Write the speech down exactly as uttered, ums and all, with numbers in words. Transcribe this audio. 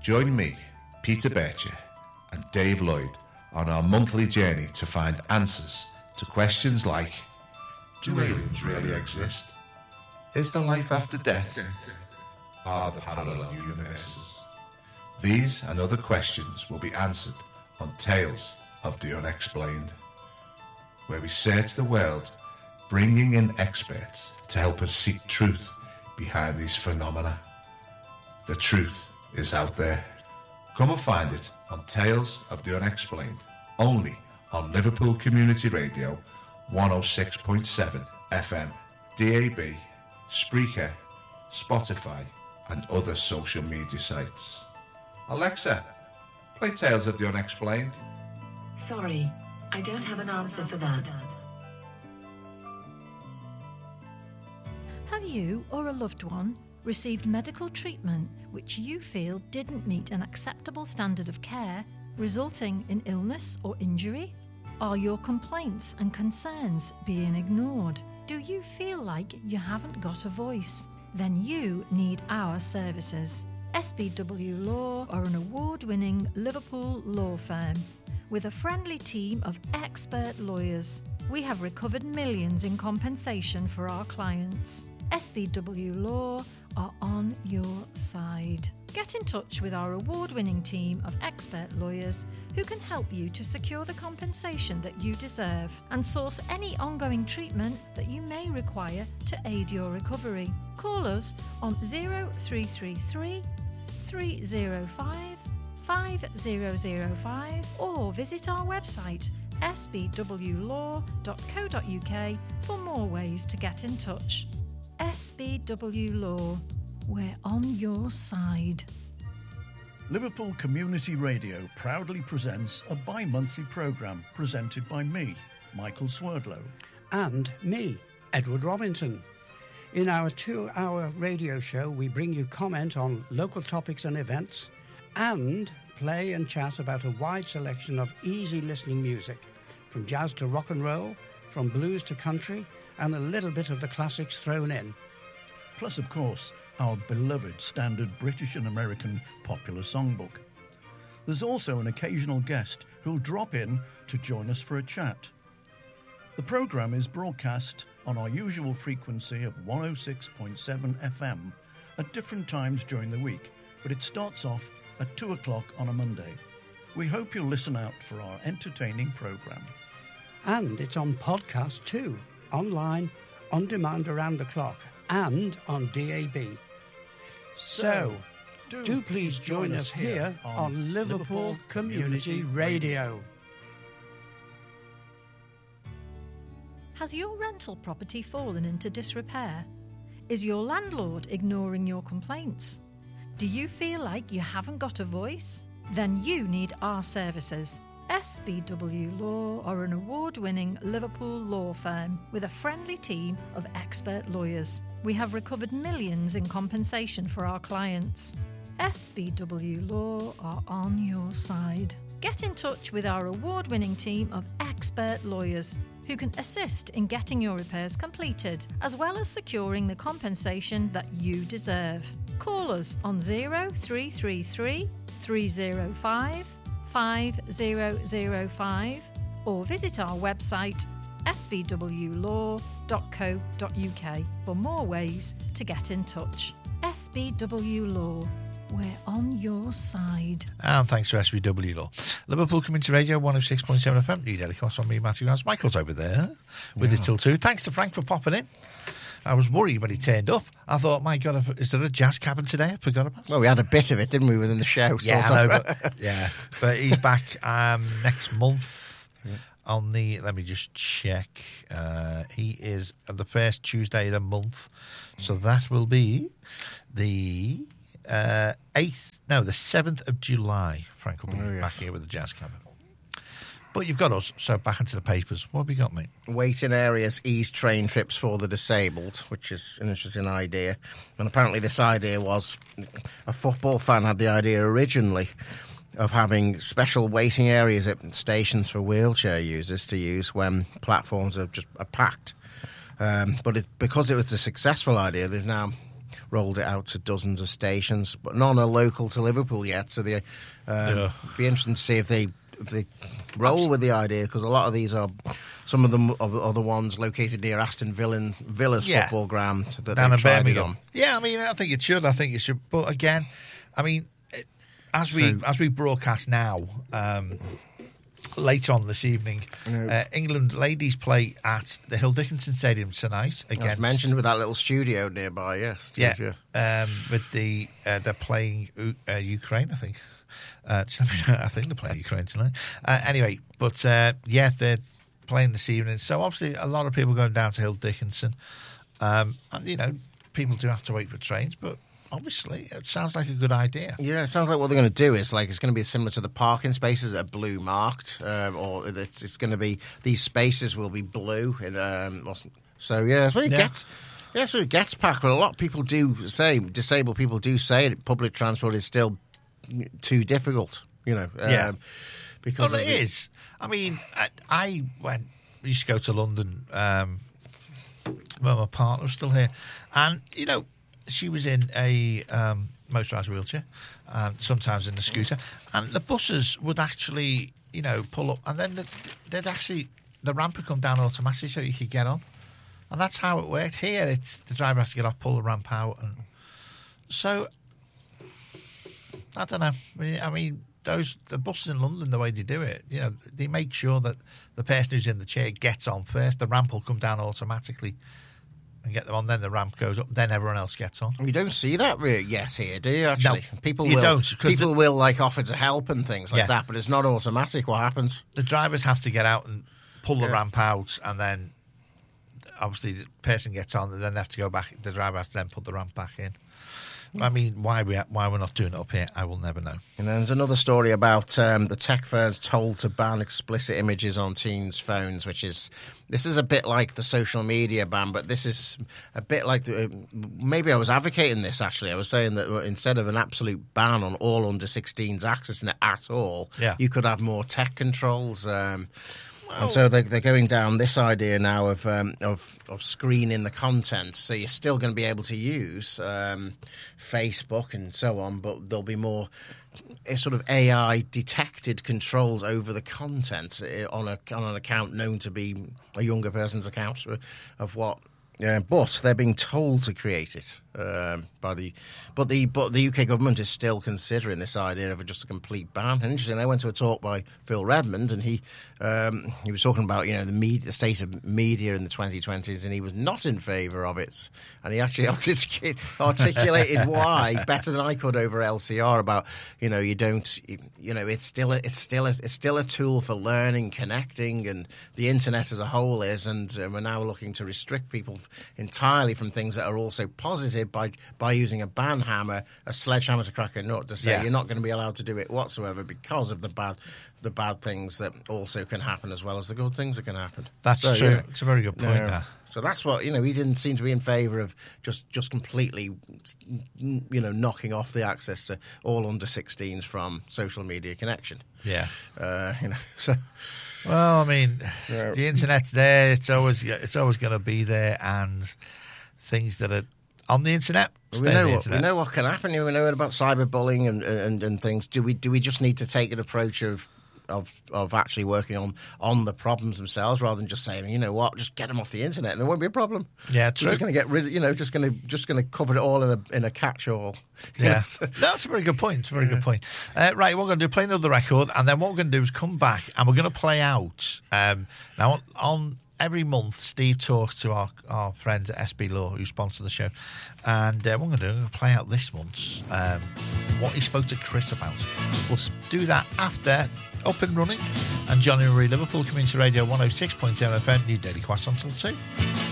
Join me, Peter Bircher, and Dave Lloyd on our monthly journey to find answers to questions like: do aliens really exist? Is there life after death? Are there parallel universes? These and other questions will be answered on Tales of the Unexplained, where we search the world, bringing in experts to help us seek truth behind these phenomena. The truth is out there. Come and find it on Tales of the Unexplained, only on Liverpool Community Radio one oh six point seven F M, D A B, Spreaker, Spotify and other social media sites. Alexa, play Tales of the Unexplained. Sorry, I don't have an answer for that. Have you or a loved one received medical treatment which you feel didn't meet an acceptable standard of care, resulting in illness or injury? Are your complaints and concerns being ignored? Do you feel like you haven't got a voice? Then you need our services. S B W Law are an award-winning Liverpool law firm with a friendly team of expert lawyers. We have recovered millions in compensation for our clients. S B W Law are on your side. Get in touch with our award-winning team of expert lawyers who can help you to secure the compensation that you deserve and source any ongoing treatment that you may require to aid your recovery. Call us on zero three three three, three zero five, five zero zero five or visit our website s b w law dot co dot u k for more ways to get in touch. S B W Law, we're on your side. Liverpool Community Radio proudly presents a bi-monthly programme presented by me, Michael Swerdlow. And me, Edward Robinson. In our two-hour radio show, we bring you comment on local topics and events and play and chat about a wide selection of easy listening music, from jazz to rock and roll, from blues to country, and a little bit of the classics thrown in. Plus, of course, our beloved standard British and American popular songbook. There's also an occasional guest who'll drop in to join us for a chat. The programme is broadcast on our usual frequency of one oh six point seven F M at different times during the week, but it starts off at two o'clock on a Monday. We hope you'll listen out for our entertaining programme. And it's on podcast too. Online, on demand around the clock, and on D A B. So, do, do please join, join us here on, on Liverpool, Liverpool Community Radio. Has your rental property fallen into disrepair? Is your landlord ignoring your complaints? Do you feel like you haven't got a voice? Then you need our services. S B W Law are an award-winning Liverpool law firm with a friendly team of expert lawyers. We have recovered millions in compensation for our clients. S B W Law are on your side. Get in touch with our award-winning team of expert lawyers who can assist in getting your repairs completed, as well as securing the compensation that you deserve. Call us on zero three three three, three zero five, five zero zero five or visit our website s b w law dot co dot u k for more ways to get in touch. S B W Law, we're on your side. And thanks to S B W Law. Liverpool Community Radio one oh six point seven F M. New Daily Cost on me, Matthew Hans. Michael's over there with yeah. it till two. Thanks to Frank for popping in. I was worried when he turned up. I thought, my God, is there a jazz cabin today? I forgot about it. Well, we had a bit of it, didn't we, within the show? Yeah, I know, but, yeah. But he's back um, next month yeah. on the, let me just check. Uh, he is the first Tuesday of the month. So that will be the uh, eighth, no, the seventh of July. Frank will be oh, yes. back here with the jazz cabin. But you've got us, so back into the papers. What have we got, mate? Waiting areas ease train trips for the disabled, which is an interesting idea. And apparently this idea was, a football fan had the idea originally of having special waiting areas at stations for wheelchair users to use when platforms are just are packed. Um, but it, because it was a successful idea, they've now rolled it out to dozens of stations, but none are local to Liverpool yet. So they, um, Yeah. be interesting to see if they if they roll with the idea, because a lot of these are, some of them are, are the ones located near Aston Villa Villa's Yeah. football ground that Down they've in tried it Birmingham. on. Yeah, I mean, I think it should. I think it should. But again, I mean, it, as we So- as we broadcast now, um, later on this evening, uh, England ladies play at the Hill Dickinson Stadium tonight As against. mentioned with that little studio nearby, yes. Yeah, yeah. um, with the uh, they're playing U- uh, Ukraine, I think. Uh, I think they're playing Ukraine tonight. Uh, anyway, but uh, yeah, they're playing this evening. So obviously, a lot of people going down to Hill Dickinson. Um, and you know, people do have to wait for trains, but obviously, it sounds like a good idea. Yeah, it sounds like what they're going to do is like it's going to be similar to the parking spaces that are blue marked, um, or it's, it's going to be these spaces will be blue. In, um, or some- so yeah, that's what it Yeah. gets. Yeah, so it gets packed. But a lot of people do say, disabled people do say that public transport is still too difficult. You know, Yeah. um, because Well, of it the- is. I mean, I, I went. Used to go to London. Um, well, my partner was still here, and you know, she was in a um, motorised wheelchair, um, sometimes in the scooter, and the buses would actually, you know, pull up, and then the, they'd actually the ramp would come down automatically so you could get on, and that's how it worked. Here, it's the driver has to get off, pull the ramp out, and so I don't know. I mean, I mean those the buses in London, the way they do it, you know, they make sure that the person who's in the chair gets on first. The ramp will come down automatically and get them on. Then the ramp goes up. Then everyone else gets on. You don't see that really yet here, do you? Actually, No, people you will. don't, 'cause People the- will like offer to help and things like Yeah. that, but it's not automatic. What happens? The drivers have to get out and pull the Yeah. ramp out, and then obviously the person gets on, and then they have to go back. The driver has to then put the ramp back in. I mean, why we why we're not doing it up here, I will never know. And then there's another story about um, the tech firms told to ban explicit images on teens' phones, which is this is a bit like the social media ban, but this is a bit like the, uh, maybe I was advocating this actually. I was saying that instead of an absolute ban on all under sixteens accessing it at all, Yeah. you could have more tech controls. Um, And so they're, they're going down this idea now of, um, of of screening the content. So you're still going to be able to use um, Facebook and so on, but there'll be more uh, sort of A I detected controls over the content uh, on a on an account known to be a younger person's account of what. Yeah, but they're being told to create it um, by the, but the but the U K government is still considering this idea of just a complete ban. And interesting, I went to a talk by Phil Redmond, and he um, he was talking about you know the, media, the state of media in the twenty twenties, and he was not in favour of it. And he actually artic- articulated why better than I could over L C R about you know you don't you know it's still a, it's still a, it's still a tool for learning, connecting, and the internet as a whole is, and uh, we're now looking to restrict people entirely from things that are also positive by by using a ban hammer, a sledgehammer to crack a nut to say Yeah. you're not going to be allowed to do it whatsoever because of the bad the bad things that also can happen as well as the good things that can happen. That's So, true. yeah. It's a very good point. Yeah. There. So that's what you know. He didn't seem to be in favour of just just completely, you know, knocking off the access to all under sixteens from social media connection. Yeah. Uh, you know, so Well, I mean, Yeah. the internet's there. It's always it's always going to be there, and things that are on the internet stay we on know the what internet. we know what can happen. We know about cyberbullying and, and and things. Do we do we just need to take an approach of of of actually working on on the problems themselves rather than just saying, you know what, just get them off the internet and there won't be a problem. Yeah, We're true. just going to get rid of, you know, just going to just going to cover it all in a in a catch-all. You Yeah, know, so- that's a very good point. It's a very good point. Uh, right, what we're going to do, play another record, and then what we're going to do is come back and we're going to play out. Um, now, on, on every month, Steve talks to our, our friends at S B Law who sponsor the show, and uh, what we're going to do, we're going to play out this month's um, what he spoke to Chris about. We'll s- do that after Up and Running and Johnny Marie Liverpool Community Radio one oh six point seven F M, New Daily Quest until two.